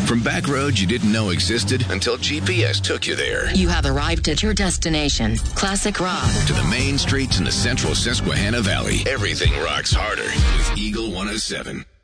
From back roads you didn't know existed until GPS took you there. You have arrived at your destination, Classic Rock. To the main streets in the central Susquehanna Valley, everything rocks harder with Eagle 107.